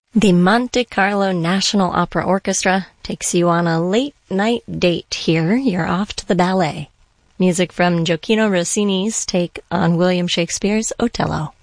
The Monte Carlo National Opera Orchestra takes you on a late-night date here. You're off to the ballet. Music from Gioachino Rossini's take on William Shakespeare's Otello.